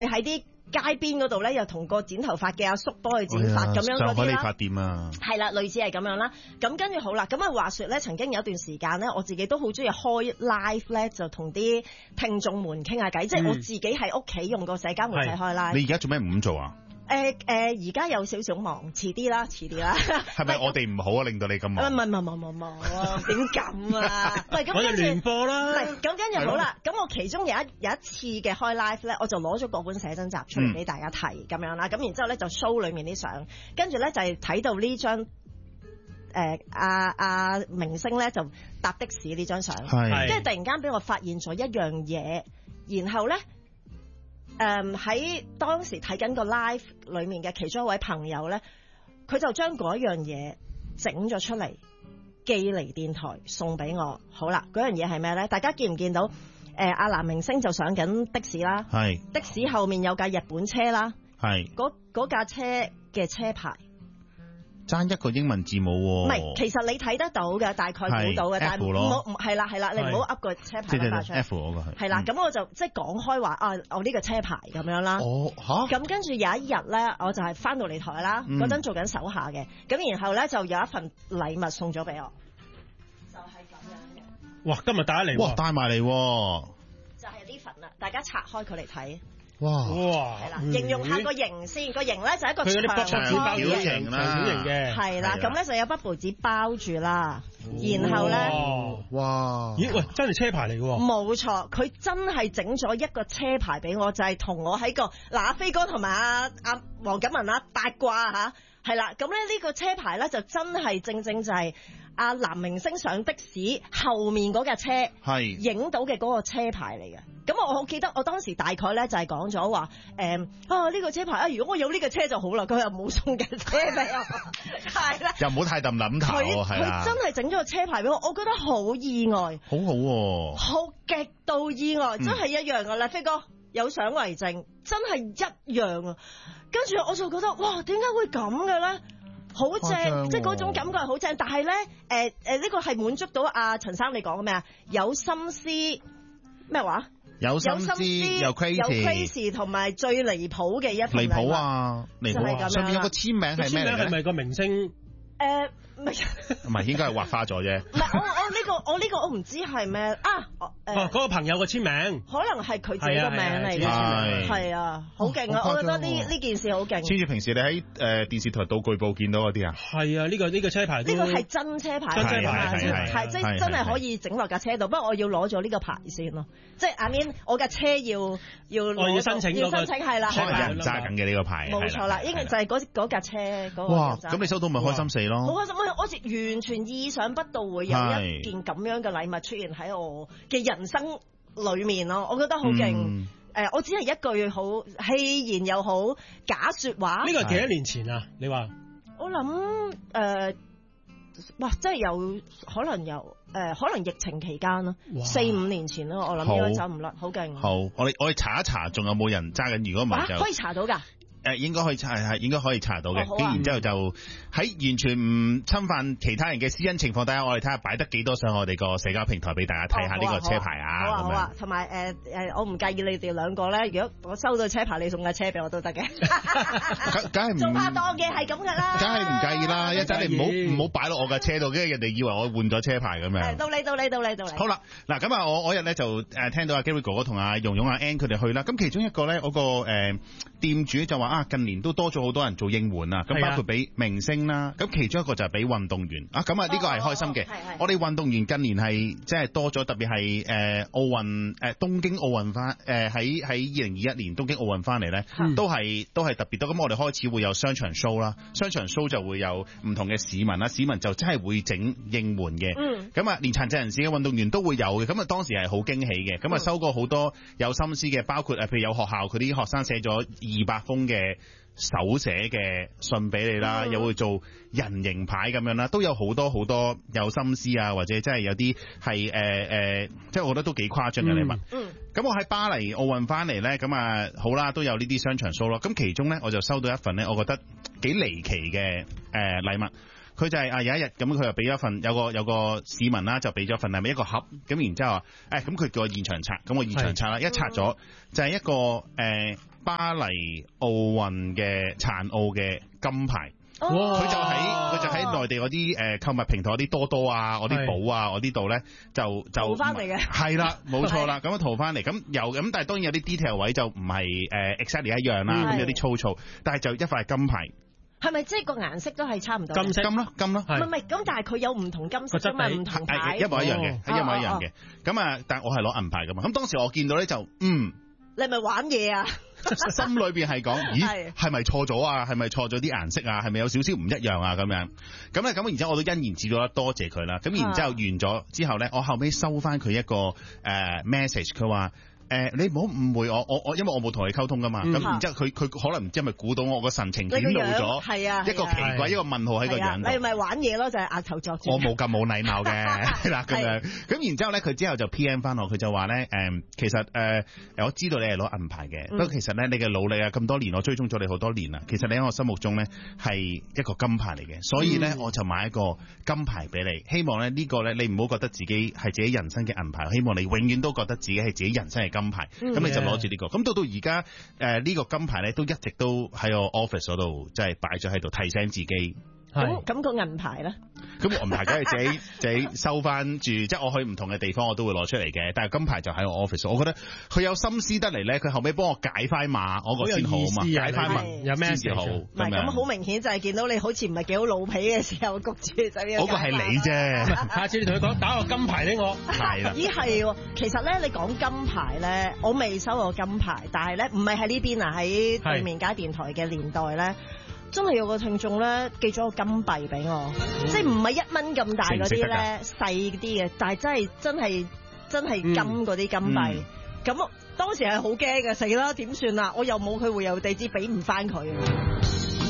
喺啲街邊嗰度咧，又同個剪頭髮嘅阿叔幫佢剪髮咁樣嗰啲啦。 上海理髮店啊， 係啦，類似係咁樣啦。咁跟住好啦，咁啊話說咧，曾經有一段時間咧，我自己都好中意開 live 咧，就同啲聽眾們傾下偈。即係我自己喺屋企用個社交媒體開 live。 你而家做咩唔咁做啊？ 而家有少少忙，遲啲啦。 係咪我哋唔好啊，令到你咁忙？ 唔點咁啊？喂，咁我哋聯播啦。 咁跟住好啦，咁我其中有一次嘅開 live 咧，我就攞咗嗰本寫真集出嚟俾大家睇咁樣啦。咁然之後咧就 show 裡面啲相，跟住咧就係睇到呢張阿明星咧就搭的士呢張相，跟住突然間俾我發現咗一樣嘢，然後咧。喺當時睇緊個 live 裏面嘅其中一位朋友咧，佢就將嗰樣嘢整咗出嚟，寄嚟電台送俾我。好啦，嗰樣嘢係咩咧？大家見唔見到？阿男明星就上緊的士啦，的士後面有架日本車啦，嗰架車嘅車牌。 爭一個英文字母喎， 唔係，其實你睇得到嘅，大概估到嘅，但係唔好係啦，你唔好噏個車牌啦，出嚟。 F 嗰個係啦， 咁我就即係講開話我呢個車牌咁樣啦。咁跟住有一日咧，我就係翻到嚟台啦，嗰陣做緊手下嘅，咁然後咧就有一份禮物送咗俾我，就係咁樣嘅。 哇！今日帶嚟， 哇，帶埋嚟， 就係呢份啦，大家拆開佢嚟睇。 哇！ 係啦，形容下個形先，個形咧就係一個長方形嘅， 係啦，咁咧就有 bubble 紙包住啦，然後咧， 哇！ 咦？喂，真係車牌嚟嘅喎！ 冇錯，佢真係整咗一個車牌俾我，就係同我喺個阿飛哥同埋阿黃錦文八卦嚇，係啦，咁咧呢個車牌咧就真係正就係阿男明星上的士後面嗰架車影到嘅嗰個車牌嚟嘅。咁我好記得我當時大概咧就係講咗話呢個車牌如果我有呢個車就好啦，佢又冇送架車俾我，係啦， 又唔好太抌諗頭，係啦， 佢真係整咗個車牌俾我，我覺得好意外， 好喎， 好極度意外，真係一樣㗎啦，飛哥有相為證，真係一樣啊！跟住我就覺得哇，點解會咁嘅咧？好正，即係嗰種感覺係好正，但係咧呢個係滿足到阿陳生你講嘅咩啊？有心思咩話？有心思有 crazy 同埋最離譜嘅一份禮物，離譜啊！ 上面有個簽名係咩嚟嘅？ 係咪個明星？ 唔係應該係畫花咗啫。 唔係我呢個我唔知係咩嗰個朋友個簽名， 可能係佢自己個名嚟嘅，係啊，好勁啊！我覺得呢件事好勁。 似住平時你喺電視台道具部見到嗰啲啊？ 係啊，呢個車牌， 呢個係真車牌，係即係真係可以整落架車度。不過我要攞咗呢個牌先咯，即係 I mean 我架車要申請係啦， 可能有人揸緊嘅呢個牌， 冇錯啦，應該就係嗰架車嗰個。 哇！咁你收到咪開心死咯？ 好開心！我完全意想不到會有一件咁樣嘅禮物出現喺我嘅人生裏面咯，我覺得好勁。我只係一句好戲言又好假說話。 呢個幾多年前啊？你話？ 我諗哇，真係有可能疫情期間咯，4-5年前咯，我諗應該走唔甩，好勁。 好，我哋查一查，仲有冇人揸緊？如果唔係就可以查到㗎。 應該可以應該可以查到嘅。然之後就喺完全唔侵犯其他人嘅私隱情況底下，我哋睇下擺得幾多上我哋個社交平台俾大家睇下呢個車牌啊。 好啊，同埋我唔介意你哋兩個咧，如果我收到車牌，你送架車俾我都得嘅。 梗係唔做拍檔嘅係咁噶啦。 梗係唔介意啦，一陣你唔好擺落我架車度，跟住人哋以為我換咗車牌咁樣。 到你。 好啦，嗱咁啊，我日咧就聽到阿 Gary 哥哥同阿蓉蓉阿 Ann 佢哋去啦。咁其中一個咧，嗰個店主就話近年都多咗好多人做應援啊，咁包括俾明星啦，咁其中一個就係俾運動員啊，咁呢個係開心嘅。我哋運動員近年係即係多咗，特別係奧運東京奧運翻喺2021年東京奧運翻嚟咧，都係特別多。咁我哋開始會有商場 show 啦，商場 show 就會有唔同嘅市民啦，市民就真係會整應援嘅。咁連殘疾人士嘅運動員都會有嘅。咁當時係好驚喜嘅。咁收過好多有心思嘅，包括譬如有學校佢啲學生寫咗200封嘅手寫嘅信俾你啦，又會做人形牌咁樣啦，都有好多好多有心思啊，或者真係有啲係即係我覺得都幾誇張嘅禮物。咁我喺巴黎奧運翻嚟咧，咁好啦，都有呢啲商場 show 咯。咁其中咧，我就收到一份咧，我覺得幾離奇嘅禮物。佢就係有一日咁，佢又俾咗份有個市民啦，就俾咗份禮物一個盒。咁然之後咁佢叫我現場拆，咁我現場拆啦，一拆咗就係一個巴黎奧運嘅殘奧嘅金牌。 哇！ 佢就喺內地嗰啲購物平台嗰啲多多啊，嗰啲寶啊，嗰啲度咧就淘翻嚟嘅， 係啦，冇錯啦，咁樣淘翻嚟，咁但係當然有啲 detail 位就唔係exactly 一樣啦，咁有啲粗糙，但係就一塊金牌。 係咪即係個顏色都係差唔多？ 金色金咯， 唔係咁，但係佢有唔同金色啫嘛，唔同牌， 一模一樣嘅，係一模一樣嘅。咁啊，但係我係攞銀牌噶嘛。咁當時我見到咧就你係咪玩嘢啊？ 心裏邊係講，咦，係咪錯咗啊？係咪錯咗啲顏色啊？係咪有少少唔一樣啊？咁樣咁咧，咁然之後我都欣然接咗，多謝佢啦。咁然之後完咗之後咧，我後尾收翻佢一個message，佢話。你唔好誤會我因為我冇同佢溝通噶嘛，咁然之後佢可能唔知係咪估到我個神情顯露咗，係啊，一個奇怪一個問號喺個樣度。 你咪玩嘢咯，就係額頭作戰。 我冇咁冇禮貌嘅，係啦咁樣。咁然之後咧，佢之後就 PM 翻我，佢就話咧其實我知道你係攞銀牌嘅，不過其實咧你嘅努力啊咁多年，我追蹤咗你好多年啦。其實你喺我心目中咧係一個金牌嚟嘅，所以咧我就買一個金牌俾你。希望咧呢個咧你唔好覺得自己係自己人生嘅銀牌，希望你永遠都覺得自己係自己人生嘅金牌。咁你就攞住呢個。咁到而家呢個金牌咧都一直都喺我 office 嗰度，即係擺咗喺度提醒自己。 咁個銀牌咧？ 咁銀牌梗係自己收翻住，即係我去唔同嘅地方我都會攞出嚟嘅。但係金牌就喺我 office，我覺得佢有心思得嚟咧，佢後尾幫我解翻碼，我個先好啊嘛，解翻碼有咩先好。 唔係咁好明顯就係見到你好似唔係幾好老皮嘅時候，焗住就要。 嗰個係你啫， 下次你同佢講打個金牌俾我。 係啦。 咦係喎，其實咧你講金牌咧，我未收過金牌，但係咧唔係喺呢邊啊，喺對面街電台嘅年代咧。真係有個聽眾咧寄咗個金幣俾我，即係唔係1蚊咁大嗰啲咧，細啲嘅，但係真係金嗰啲金幣。咁當時係好驚嘅，死啦點算啊？我又冇佢回郵地址，俾唔翻佢。